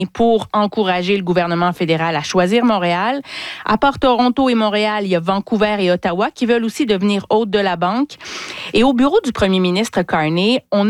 pour encourager le gouvernement fédéral à choisir Montréal. À part Toronto et Montréal, il y a Vancouver et Ottawa qui veulent aussi devenir hôtes de la banque. Et au bureau du premier ministre Carney, on